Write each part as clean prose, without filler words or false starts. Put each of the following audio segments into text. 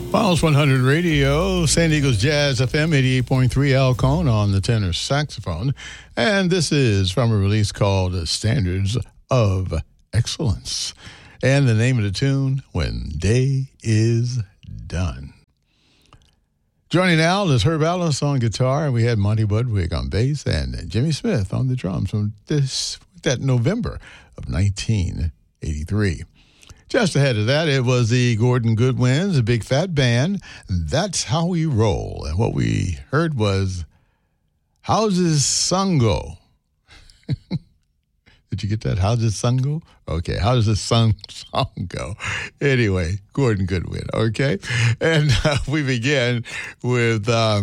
Miles 100 Radio, San Diego's Jazz FM 88.3, Al Cohn on the tenor saxophone. And this is from a release called Standards of Excellence. And the name of the tune, When Day Is Done. Joining Al is Herb Ellis on guitar, and we had Monty Budwig on bass and Jimmy Smith on the drums from that November of 1983. Just ahead of that, it was the Gordon Goodwins, a big fat band. That's How We Roll. And what we heard was, How's This Sun Go? Did you get that? How's this sun go? Okay, how does this song go? Anyway, Gordon Goodwin, okay? And we begin with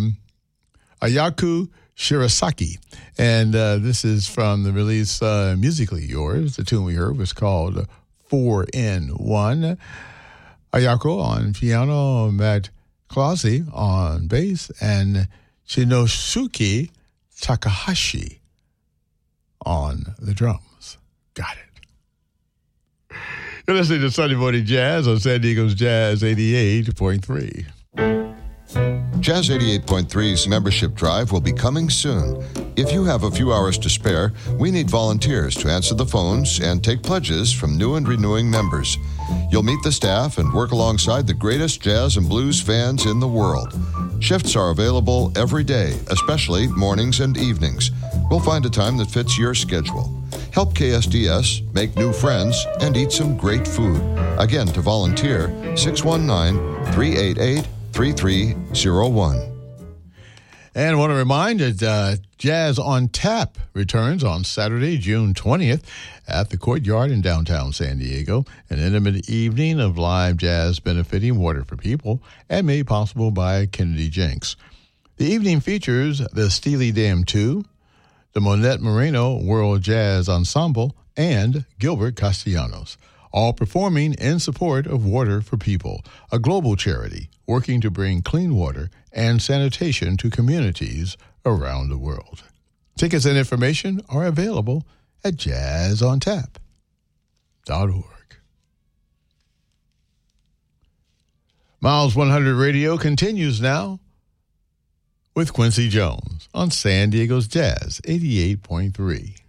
Ayako Shirasaki. And this is from the release Musically Yours. The tune we heard was called 4 in 1. Ayako on piano, Matt Klause on bass, and Shinosuke Takahashi on the drums. Got it. You're listening to Sunday Morning Jazz on San Diego's Jazz 88.3. Jazz 88.3's membership drive will be coming soon. If you have a few hours to spare, we need volunteers to answer the phones and take pledges from new and renewing members. You'll meet the staff and work alongside the greatest jazz and blues fans in the world. Shifts are available every day, especially mornings and evenings. We'll find a time that fits your schedule. Help KSDS make new friends and eat some great food. Again, to volunteer, 619-388-3301. And I want to remind you that Jazz on Tap returns on Saturday, June 20th at the Courtyard in downtown San Diego. An intimate evening of live jazz benefiting Water for People and made possible by Kennedy Jenks. The evening features the Steely Dan 2, the Monette Moreno World Jazz Ensemble, and Gilbert Castellanos, all performing in support of Water for People, a global charity working to bring clean water and sanitation to communities around the world. Tickets and information are available at jazzontap.org. Miles 100 Radio continues now with Quincy Jones on San Diego's Jazz 88.3.